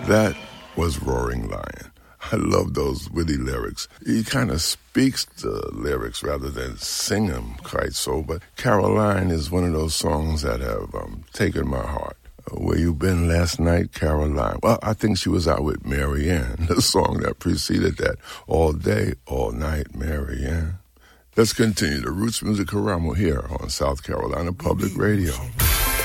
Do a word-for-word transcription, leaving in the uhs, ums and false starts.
That was Roaring Lion. I love those witty lyrics. He kind of speaks the lyrics rather than sing them quite so, but Caroline is one of those songs that have um, taken my heart. Where you been last night, Caroline? Well, I think she was out with Mary Ann, the song that preceded that. All day, all night, Mary Ann. Let's continue the Roots Music Karamo here on South Carolina Public Radio.